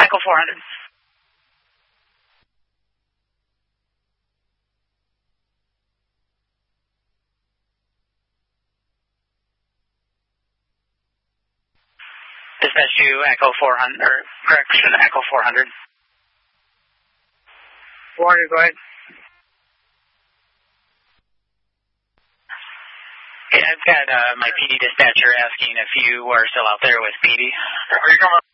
Echo 400. Dispatch to Echo 400, or correction, Echo 400. 400, go ahead. Yeah, I've got my PD dispatcher asking if you are still out there with PD. Are you coming?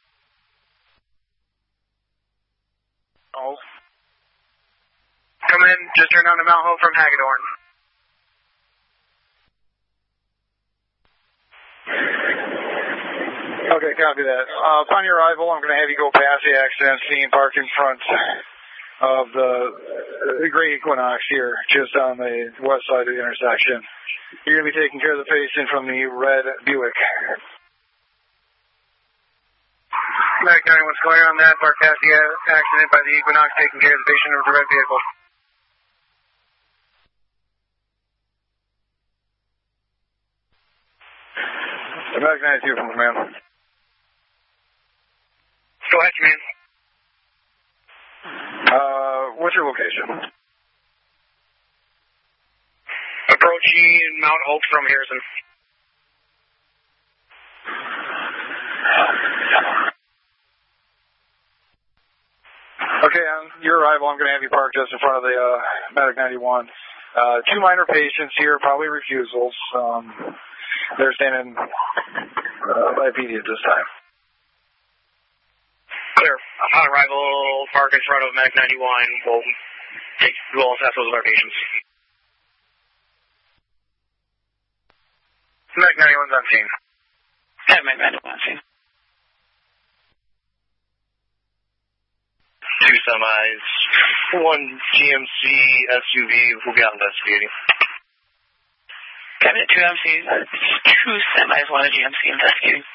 Oh. Come in, just turned on to Mount Hope from Hagedorn. Okay, copy that. Upon your arrival, I'm going to have you go past the accident scene, park in front of the Gray Equinox here, just on the west side of the intersection. You're going to be taking care of the patient from the red Buick. Mac 91's clear on that. Park past the accident by the Equinox, taking care of the patient of the red vehicle. Mac 92 from command. Go ahead, command. What's your location? Approaching Mount Hope from Harrison. Okay, on your arrival, I'm going to have you parked just in front of the Medic 91. Two minor patients here, probably refusals. They're standing by PD at this time. Clear. Upon arrival, park in front of Medic 91. We'll assess those of our patients. Medic 91's on scene. Yeah, Medic 91 on scene. Two semis, one GMC SUV will be out investigating. Got it, two MCs, two semis, one GMC investigating.